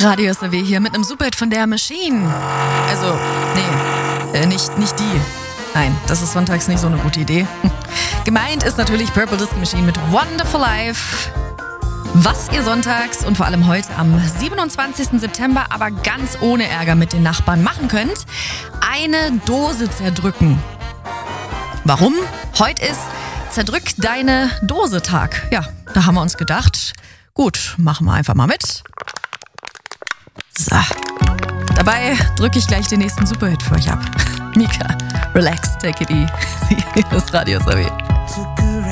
Radio SAW hier mit einem Superhit von der Machine. Also, nee, nicht die. Nein, das ist sonntags nicht so eine gute Idee. Gemeint ist natürlich Purple Disco Machine mit Wonderful Life. Was ihr sonntags und vor allem heute am 27. September aber ganz ohne Ärger mit den Nachbarn machen könnt: eine Dose zerdrücken. Warum? Heute ist Zerdrück deine Dose-Tag. Ja, da haben wir uns gedacht, gut, machen wir einfach mal mit. So, dabei drücke ich gleich den nächsten Superhit für euch ab. Mika, relax, take it easy. Das Radio SAW.